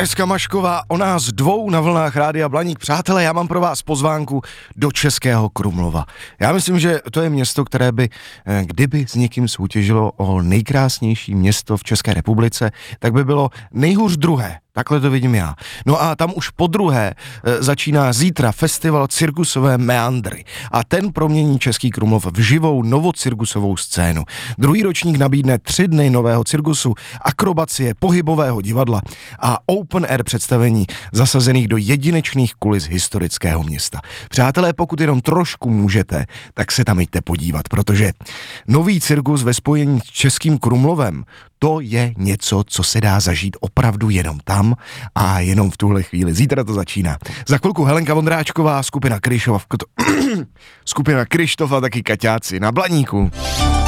Tereska Mašková o nás dvou na vlnách Rádia Blaník. Přátelé, já mám pro vás pozvánku do Českého Krumlova. Já myslím, že to je město, které by, kdyby s někým soutěžilo o nejkrásnější město v České republice, tak by bylo nejhůř druhé. Takhle to vidím já. No a tam už po druhé začíná zítra festival cirkusové meandry. A ten promění Český Krumlov v živou novocirkusovou scénu. Druhý ročník nabídne 3 dny nového cirkusu, akrobacie, pohybového divadla a open air představení zasazených do jedinečných kulis historického města. Přátelé, pokud jenom trošku můžete, tak se tam jděte podívat, protože nový cirkus ve spojení s Českým Krumlovem, to je něco, co se dá zažít opravdu jenom tam a jenom v tuhle chvíli. Zítra to začíná. Za chvilku Helenka Vondráčková, skupina Kryštof a taky Kaťáci na Blaníku.